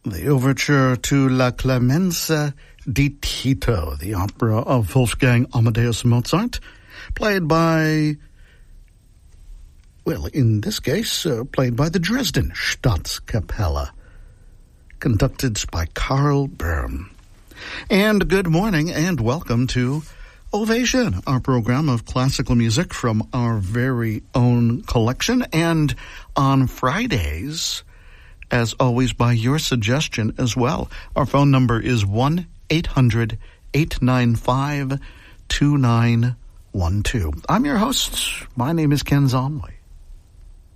The overture to La Clemenza di Tito, the opera of Wolfgang Amadeus Mozart, played by, well, in this case, played by the Dresden Staatskapelle, conducted by Karl Böhm. And good morning and welcome to Ovation, our program of classical music from our very own collection. And on Fridays, as always, by your suggestion as well. Our phone number is 1-800-895-2912. I'm your host. My name is Ken Zomley.